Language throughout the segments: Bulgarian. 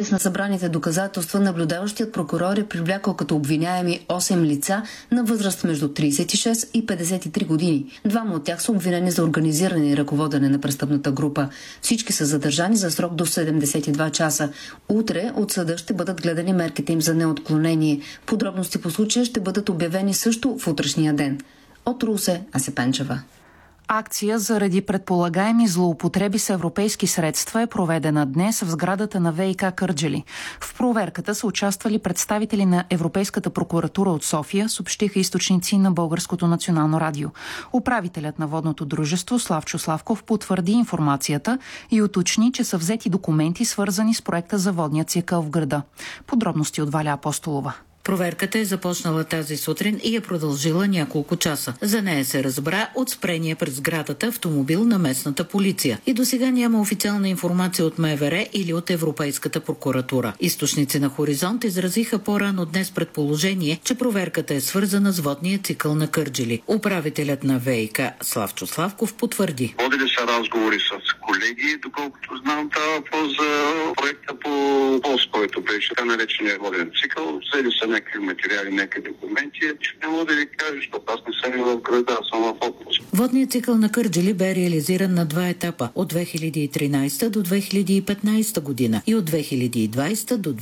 анализ на събраните доказателства, наблюдаващият прокурор е привлякъл като обвиняеми 8 лица на възраст между 36 и 53 години. Двама от тях са обвинени за организиране и ръководене на престъпната група. Всички са задържани за срок до 72 часа. Утре от съда ще бъдат гледани мерките им за неотклонение. Подробности по случая ще бъдат обявени също в утрешния ден. От Русе, Ася Пенчева. Акция заради предполагаеми злоупотреби с европейски средства е проведена днес в сградата на ВиК Кърджали. В проверката са участвали представители на Европейската прокуратура от София, съобщиха източници на Българското национално радио. Управителят на водното дружество Славчо Славков потвърди информацията и уточни, че са взети документи, свързани с проекта за водния цикъл в града. Подробности от Валя Апостолова. Проверката е започнала тази сутрин и е продължила няколко часа. За нея се разбра от спрения пред сградата автомобил на местната полиция. И досега няма официална информация от МВР или от Европейската прокуратура. Източници на Хоризонт изразиха по-рано днес предположение, че проверката е свързана с водния цикъл на Кърджали. Управителят на ВиК Славчо Славков потвърди. Водили са разговори с колеги, доколкото знам, това въпрос за проекта по ПОС, който беше така наречения воден цикъл. Взели са някакви материали, някакви документи, че не мога да ви кажа, защото аз не съм в града, аз съм в отпуск. Водният цикъл на Кърджали бе реализиран на два етапа – от 2013 до 2015 година и от 2020 до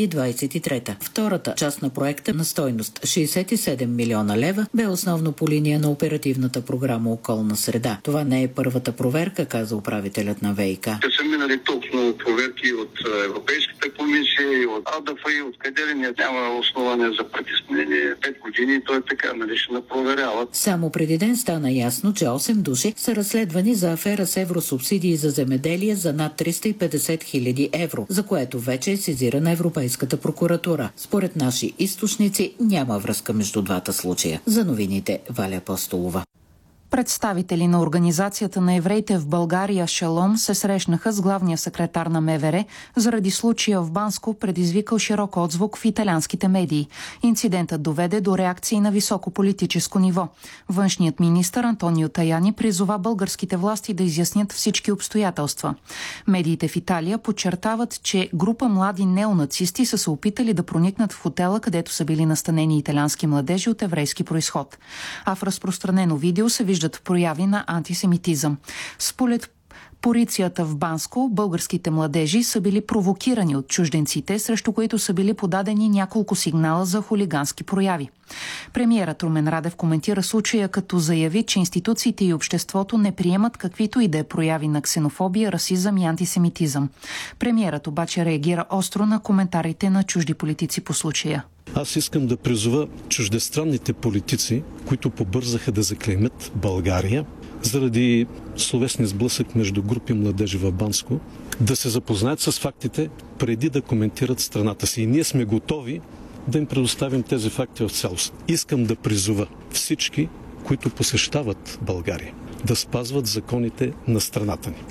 2023. Втората част на проекта на стойност 67 милиона лева бе основно по линия на оперативната програма Околна среда. Това не е първата проверка, каза управителят на ВиК. Те са минали толкова проверки от Европейската комисия и от АДФ и от къде ли няма основания за притеснение. 5 години той е така, нали, ще напроверяват. Само преди ден стана ясно, че 8 души са разследвани за афера с евросубсидии за земеделие за над 350 хиляди евро, за което вече е сезирана Европейската прокуратура. Според наши източници няма връзка между двата случая. За новините Валя Апостолова. Представители на Организацията на евреите в България Шалом се срещнаха с главния секретар на МВР заради случая в Банско, предизвикал широк отзвук в италианските медии. Инцидентът доведе до реакции на високо политическо ниво. Външният министър Антонио Таяни призова българските власти да изяснят всички обстоятелства. Медиите в Италия подчертават, че група млади неонацисти са се опитали да проникнат в хотела, където са били настанени италиански младежи от еврейски произход. А в разпространено видео се виждат прояви на антисемитизъм. Според полицията в Банско, българските младежи са били провокирани от чужденците, срещу които са били подадени няколко сигнала за хулигански прояви. Премиерът Румен Радев коментира случая, като заяви, че институциите и обществото не приемат каквито и да е прояви на ксенофобия, расизъм и антисемитизъм. Премиерът обаче реагира остро на коментарите на чужди политици по случая. Аз искам да призова чуждестранните политици, които побързаха да заклеймят България заради словесния сблъсък между групи младежи в Банско, да се запознаят с фактите преди да коментират страната си. И ние сме готови да им предоставим тези факти в цялост. Искам да призова всички, които посещават България, да спазват законите на страната ни.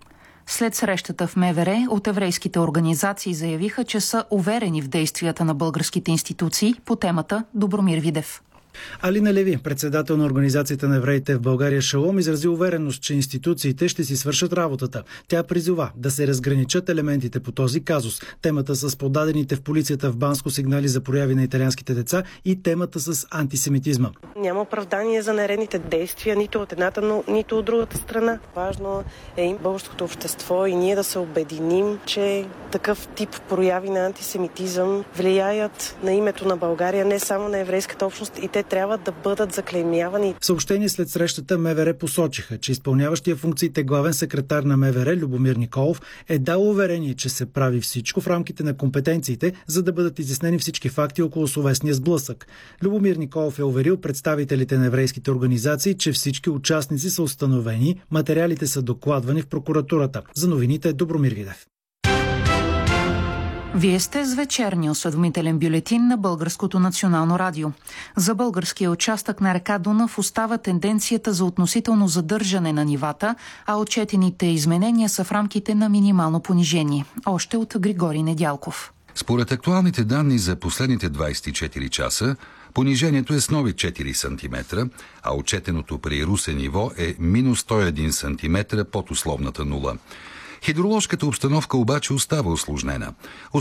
След срещата в МВР от еврейските организации заявиха, че са уверени в действията на българските институции по темата. Добромир Видев. Алина Леви, председател на Организацията на евреите в България Шалом, изрази увереност, че институциите ще си свършат работата. Тя призова да се разграничат елементите по този казус. Темата с подадените в полицията в Банско сигнали за прояви на италианските деца и темата с антисемитизма. Няма оправдание за нередните действия нито от едната, но нито от другата страна. Важно е и българското общество и ние да се обединим, че такъв тип прояви на антисемитизъм влияят на името на България, не само на еврейската общност, и те трябва да бъдат заклеймявани. В съобщение след срещата МВР посочиха, че изпълняващия функциите главен секретар на МВР Любомир Николов е дал уверение, че се прави всичко в рамките на компетенциите, за да бъдат изяснени всички факти около словесния сблъсък. Любомир Николов е уверил представителите на еврейските организации, че всички участници са установени, материалите са докладвани в прокуратурата. За новините Добромир Видев. Вие сте с вечерния осведомителен бюлетин на Българското национално радио. За българския участък на река Дунав остава тенденцията за относително задържане на нивата, а отчетените изменения са в рамките на минимално понижение. Още от Григорий Недялков. Според актуалните данни за последните 24 часа, понижението е с нови 4 см, а отчетеното при Русе ниво е минус 101 см под условната нула. Хидроложката обстановка обаче остава усложнена.